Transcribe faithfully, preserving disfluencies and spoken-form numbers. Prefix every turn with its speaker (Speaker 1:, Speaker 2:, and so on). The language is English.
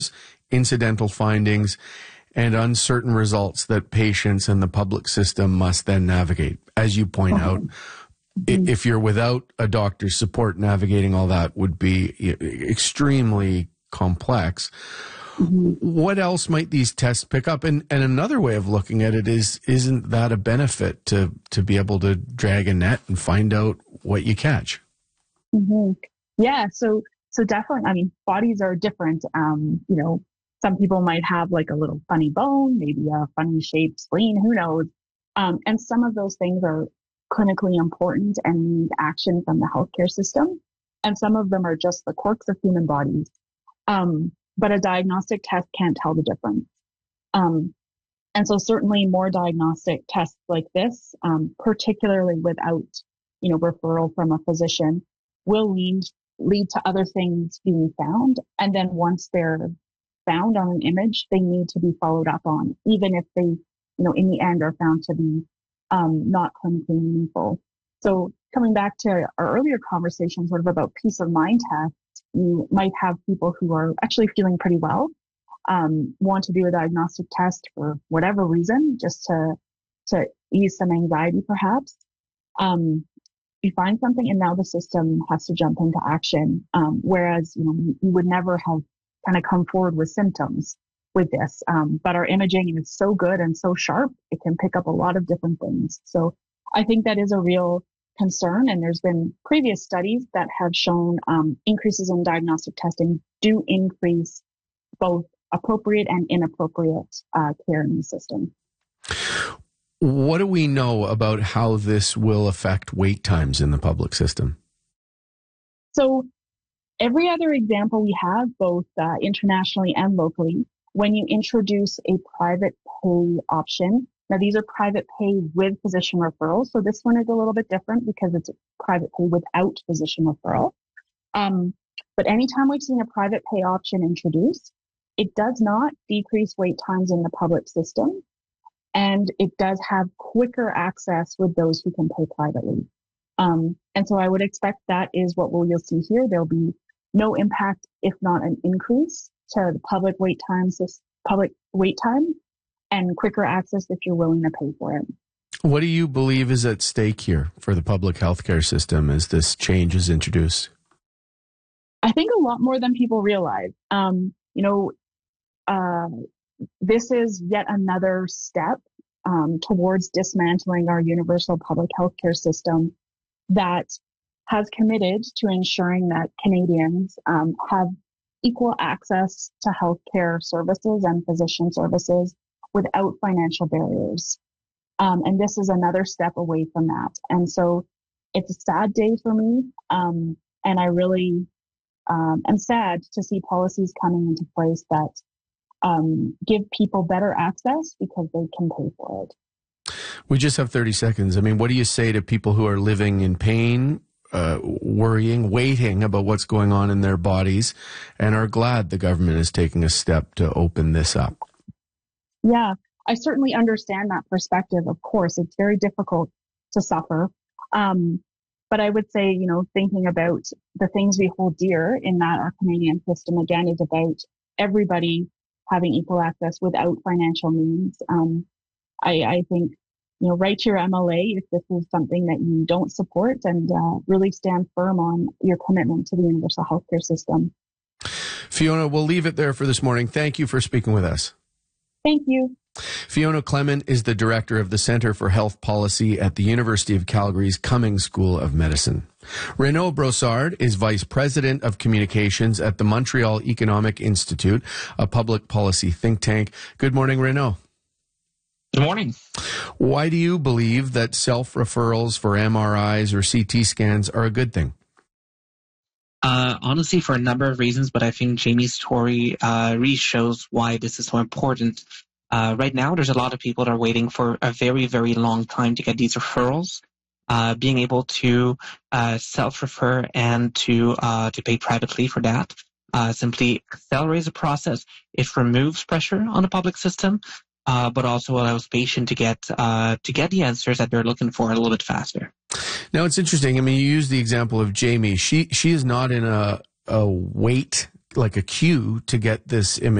Speaker 1: incidental findings, and uncertain results that patients and the public system must then navigate. As you point
Speaker 2: Okay.
Speaker 1: out, mm-hmm. if you're without a doctor's support, navigating all that would be extremely complex. Mm-hmm. What else might these tests pick up? And and another way of looking at it is, isn't that a benefit to, to be able to drag a net and find out what you catch?
Speaker 2: Mm-hmm. Yeah, so so definitely, I mean, bodies are different. Um, you know, some people might have like a little funny bone, maybe a funny shaped spleen, who knows? Um, and some of those things are clinically important and need action from the healthcare system. And some of them are just the quirks of human bodies. Um, but a diagnostic test can't tell the difference. Um, and so certainly more diagnostic tests like this, um, particularly without, you know, referral from a physician, will lead, lead to other things being found. And then once they're found on an image, they need to be followed up on, even if they, you know, in the end are found to be um, not clinically meaningful. So coming back to our earlier conversation sort of about peace of mind tests, you might have people who are actually feeling pretty well, um, want to do a diagnostic test for whatever reason, just to, to ease some anxiety perhaps. Um, you find something and now the system has to jump into action. Um, whereas, you know, you would never have kind of come forward with symptoms with this. Um, but our imaging is so good and so sharp, it can pick up a lot of different things. So I think that is a real concern. And there's been previous studies that have shown um, increases in diagnostic testing do increase both appropriate and inappropriate uh, care in the system.
Speaker 1: What do we know about how this will affect wait times in the public system?
Speaker 2: So every other example we have, both uh, internationally and locally, when you introduce a private pay option, now these are private pay with physician referral. So this one is a little bit different because it's private pay without physician referral. Um, but anytime we've seen a private pay option introduced, it does not decrease wait times in the public system. And it does have quicker access with those who can pay privately. Um, and so I would expect that is what we'll, you'll see here. There'll be no impact, if not an increase, to the public wait times, public wait time, and quicker access if you're willing to pay for it.
Speaker 1: What do you believe is at stake here for the public healthcare system as this change is introduced?
Speaker 2: I think a lot more than people realize. Um, you know, uh, this is yet another step um, towards dismantling our universal public healthcare system that has committed to ensuring that Canadians um, have equal access to healthcare services and physician services without financial barriers. Um, and this is another step away from that. And so it's a sad day for me. Um, and I really um, am sad to see policies coming into place that um, give people better access because they can pay for it.
Speaker 1: We just have thirty seconds. I mean, what do you say to people who are living in pain, uh, worrying, waiting about what's going on in their bodies, and are glad the government is taking a step to open this up?
Speaker 2: Yeah, I certainly understand that perspective. Of course, it's very difficult to suffer. Um, but I would say, you know, thinking about the things we hold dear in that our Canadian system, again, is about everybody having equal access without financial means. Um, I, I think, you know, write to your M L A if this is something that you don't support, and uh, really stand firm on your commitment to the universal healthcare system.
Speaker 1: Fiona, we'll leave it there for this morning. Thank you for speaking with us.
Speaker 2: Thank you.
Speaker 1: Fiona Clement is the director of the Centre for Health Policy at the University of Calgary's Cummings School of Medicine. Renaud Brossard is vice president of communications at the Montreal Economic Institute, a public policy think tank. Good morning, Renaud.
Speaker 3: Good morning.
Speaker 1: Why do you believe that self-referrals for M R Is or C T scans are a good thing?
Speaker 3: Uh, honestly, for a number of reasons, but I think Jamie's story uh, really shows why this is so important. Uh, right now, there's a lot of people that are waiting for a very, very long time to get these referrals. Uh, being able to uh, self-refer and to uh, to pay privately for that uh, simply accelerates the process. It removes pressure on the public system, uh, but also allows patients to get uh, to get the answers that they're looking for a little bit faster.
Speaker 1: Now, it's interesting. I mean, you use the example of Jamie. She she is not in a a wait like a queue to get this image